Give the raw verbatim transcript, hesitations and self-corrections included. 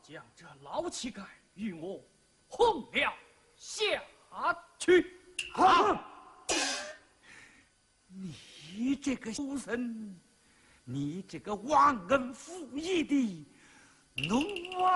将这老乞丐与我轰了下去。 啊！你这个书生，你这个忘恩负义的奴